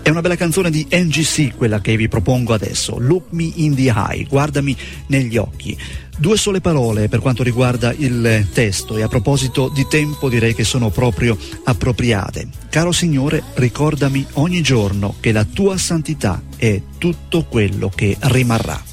È una bella canzone di NGC quella che vi propongo adesso, Look Me in the Eye, guardami negli occhi. Due sole parole per quanto riguarda il testo e a proposito di tempo direi che sono proprio appropriate. Caro Signore, ricordami ogni giorno che la tua santità è tutto quello che rimarrà.